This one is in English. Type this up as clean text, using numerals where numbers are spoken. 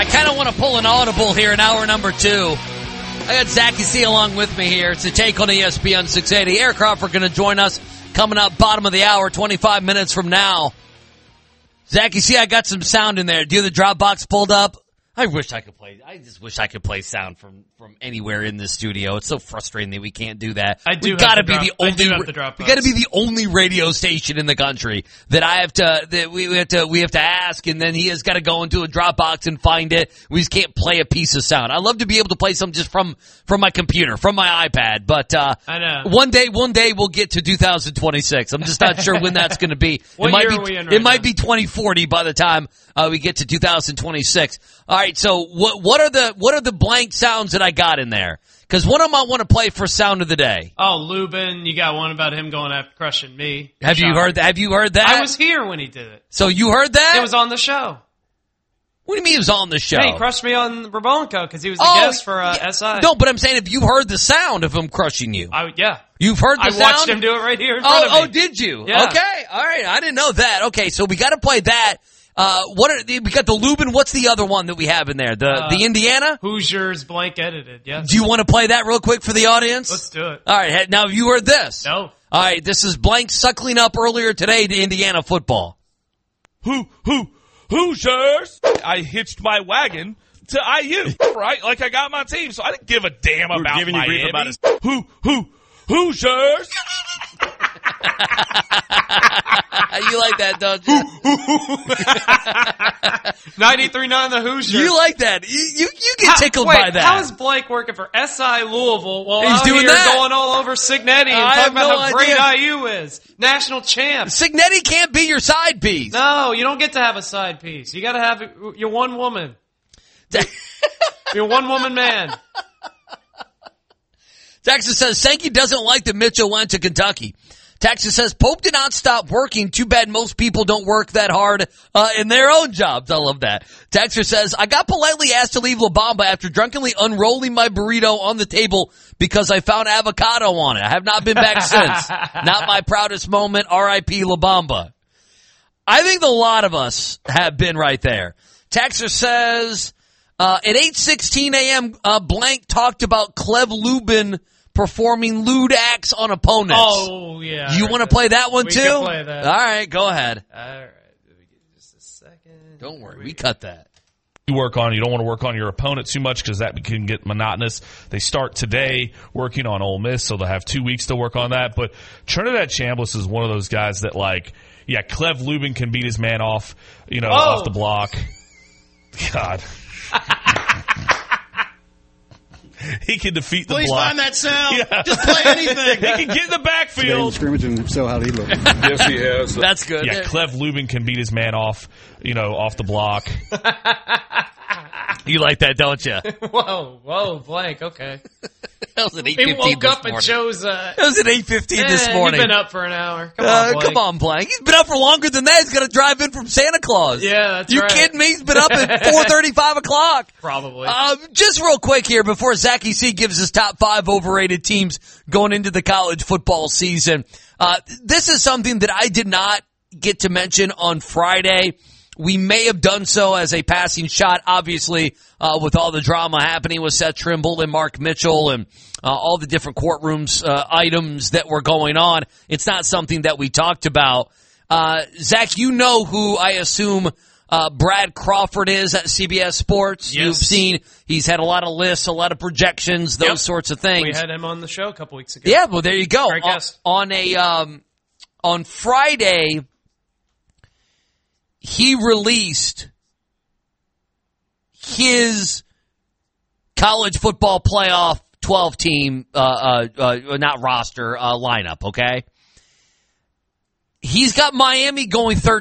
I kind of want to pull an audible here in hour number 2. I got Zachy C along with me here. It's a take on ESPN 680. Eric Crawford going to join us coming up bottom of the hour, 25 minutes from now. Zachy C, I got some sound in there. Do you have the Dropbox pulled up? I just wish I could play sound from anywhere in this studio. It's so frustrating that we can't do that. We got to be the only radio station in the country that we have to ask, and then he has got to go into a Dropbox and find it. We just can't play a piece of sound. I'd love to be able to play something just from my computer, from my iPad, but I know. One day we'll get to 2026. I'm just not sure when that's going to be. It might be 2040 by the time we get to 2026. All right, so what are the blank sounds that I got in there? Because one of them I want to play for sound of the day. Oh, Lubin, you got one about him going after crushing me. Have you heard that? I was here when he did it. So you heard that? It was on the show. What do you mean it was on the show? Hey, he crushed me on Rabonco because he was a guest for SI. No, but I'm saying if you heard the sound of him crushing you. Yeah. You've heard the sound? I watched him do it right here in front of me. Oh, did you? Yeah. Okay. All right. I didn't know that. Okay, so we got to play that. We got the Lubin. What's the other one that we have in there? The Indiana? Hoosiers blank edited, yes. Do you want to play that real quick for the audience? Let's do it. All right. Now, have you heard this? No. All right. This is blank suckling up earlier today to Indiana football. Hoosiers! I hitched my wagon to IU, right? Like I got my team, so I didn't give a damn about Miami. Hoosiers! You like that, don't you? 93.9 the Hoosiers. You like that. You get tickled by that. How is Blake working for SI Louisville while he's out doing here that? going all over Signetti and talking about how great IU is? National champ. Signetti can't be your side piece. No, you don't get to have a side piece. You got to have your one woman. You're one woman man. Texas says Sankey doesn't like that Mitchell went to Kentucky. Texas says Pope did not stop working. Too bad most people don't work that hard in their own jobs. I love that. Texas says I got politely asked to leave La Bamba after drunkenly unrolling my burrito on the table because I found avocado on it. I have not been back since. Not my proudest moment. R.I.P. La Bamba. I think a lot of us have been right there. Texas says at 8:16 a.m. Blank talked about Clev Lubin performing lewd acts on opponents. Oh, yeah. You want to play that one, too? We can play that. All right, go ahead. All right. Let me get just a second. Don't worry. We cut that. You don't want to work on your opponent too much because that can get monotonous. They start today working on Ole Miss, so they'll have 2 weeks to work on that. But Trinidad Chambliss is one of those guys that, Clev Lubin can beat his man off, off the block. God. He can defeat the block. Please find that sound. Yeah. Just play anything. He can get in the backfield. Scrimmage, and so how do he look? Yes, he has. That's good. Yeah, Clev Lubin can beat his man off, off the block. You like that, don't you? Whoa, Blank, okay. That was at 8:15 He woke up and morning. chose... That was at 8:15 this morning. He's been up for an hour. Come on, Blank. He's been up for longer than that. He's got to drive in from Santa Claus. Yeah, that's right. You kidding me? He's been up at 4:30, 5 o'clock. Probably. Just real quick here before Zachy C gives his top 5 overrated teams going into the college football season. This is something that I did not get to mention on Friday. We may have done so as a passing shot, obviously, with all the drama happening with Seth Trimble and Mark Mitchell and all the different courtrooms items that were going on. It's not something that we talked about. Zach, you know who I assume Brad Crawford is at CBS Sports. Yes. You've seen he's had a lot of lists, a lot of projections, those sorts of things. We had him on the show a couple weeks ago. Yeah, well, there you go. Great guest. On Friday, he released his college football playoff 12 team, not roster, lineup, okay? He's got Miami going 13.